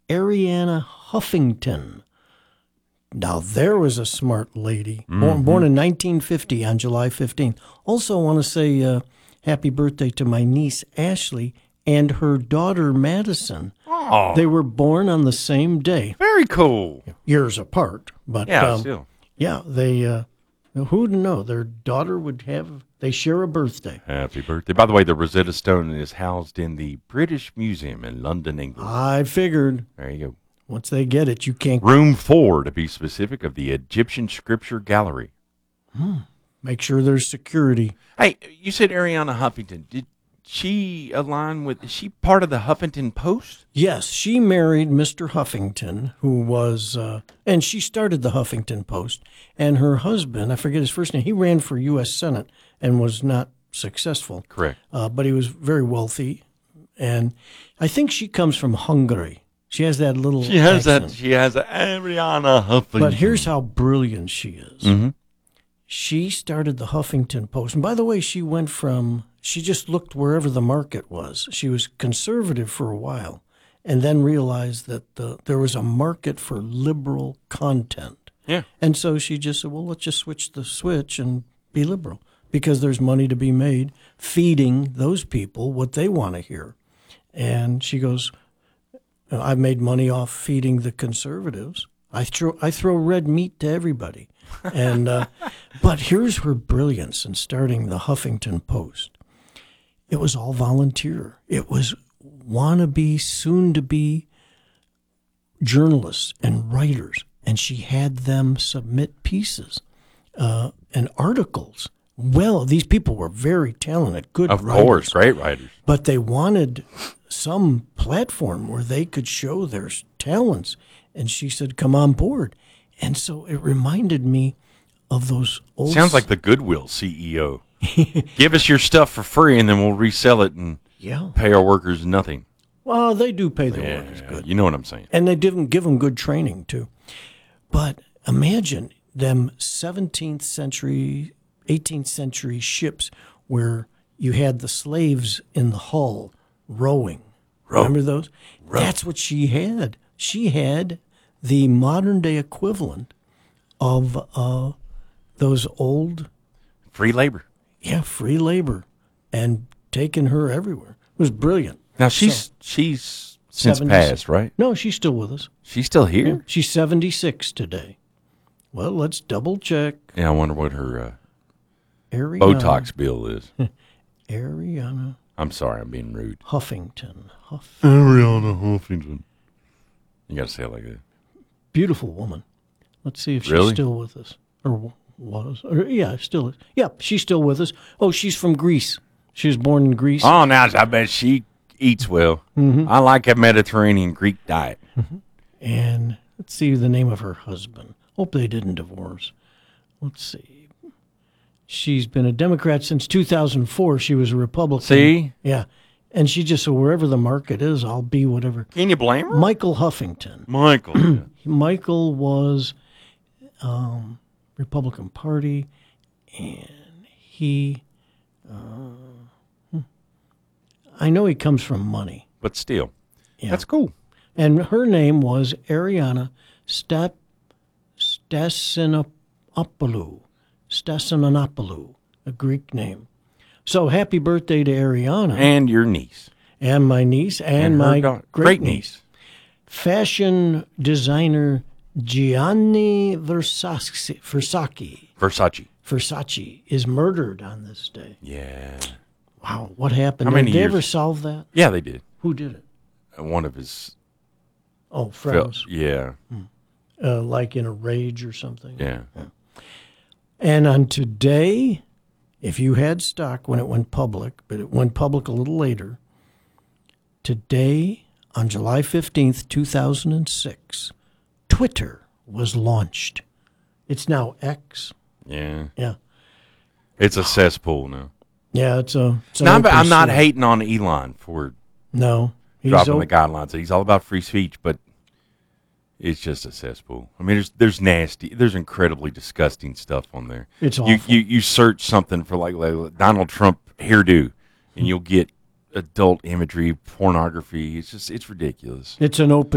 Arianna Huffington. Now, there was a smart lady, born in 1950 on July 15th. Also, I want to say happy birthday to my niece, Ashley, and her daughter, Madison. Oh, They were born on the same day, very cool. years apart. But Still. yeah, they, who'd know, their daughter they share a birthday. Happy birthday. By the way, the Rosetta Stone is housed in the British Museum in London, England. I figured There you go. once they get it, you can't Room 4, to be specific, of the Egyptian Scripture Gallery. make sure there's security. Hey, you said Arianna Huffington. Did she align with, is she part of the Huffington Post? Yes, she married Mr. Huffington, who was, and she started the Huffington Post. And her husband, I forget his first name, he ran for U.S. Senate and was not successful. Correct. But he was very wealthy. And I think she comes from Hungary. She has that little accent. She has a Arianna Huffington. But here's how brilliant she is. Mm-hmm. She started the Huffington Post. And by the way, she just looked wherever the market was. She was conservative for a while and then realized that there was a market for liberal content. Yeah. And so she just said, well, let's just switch the switch and be liberal because there's money to be made feeding those people what they want to hear. And she goes, I've made money off feeding the conservatives. I throw red meat to everybody. And but here's her brilliance in starting the Huffington Post. It was all volunteer. It was wannabe, soon-to-be journalists and writers, and she had them submit pieces and articles. Well, these people were very talented, good writers. Of course, great writers. But they wanted some platform where they could show their talents. And she said, come on board. And so it reminded me of those old... Sounds like the Goodwill CEO. Give us your stuff for free, and then we'll resell it and pay our workers nothing. Well, they do pay their workers good. You know what I'm saying. And they didn't give them good training, too. But imagine them 17th century, 18th century ships where you had the slaves in the hull rowing. Remember those? That's what she had. She had the modern-day equivalent of those old... Free labor. Yeah, free labor. And taking her everywhere. It was brilliant. Now, she's since 70s. passed, right? No, she's still with us. She's still here? Yeah, she's 76 today. Well, let's double-check. Yeah, I wonder what her Arianna, Botox bill is. Arianna I'm sorry, I'm being rude. Huffington. Arianna Huffington. You got to say it like that. Beautiful woman. Let's see if she's Really? still with us. Or was. Or, yeah, still is. Yeah, she's still with us. Oh, she's from Greece. She was born in Greece. Oh, now I bet she eats well. Mm-hmm. I like a Mediterranean Greek diet. And let's see the name of her husband. Hope they didn't divorce. Let's see. She's been a Democrat since 2004. She was a Republican. See? Yeah. And she just said, wherever the market is, I'll be whatever. Can you blame her? Michael Huffington. Michael. Michael was Republican Party, and he, I know he comes from money. But still, Yeah. that's cool. And her name was Arianna Stassinopoulos, a Greek name. So happy birthday to Arianna. And your niece. And my niece and my great niece. niece. Fashion designer Gianni Versace is murdered on this day. Yeah. Wow, what happened? How many Did they years? ever solve that? Yeah, they did. Who did it? One of his... Oh, friends. Yeah. Like in a rage or something. Yeah. And on today, if you had stock when it went public, but it went public a little later, today, on July 15th, 2006, Twitter was launched. It's now X. Yeah. Yeah. It's a cesspool now. Yeah, it's an I'm open not source. hating on Elon for No. He's dropping the guidelines. He's all about free speech, but it's just a cesspool. I mean, there's incredibly disgusting stuff on there. It's awful. You search something for like Donald Trump hairdo, and you'll get adult imagery, pornography. It's ridiculous. It's an open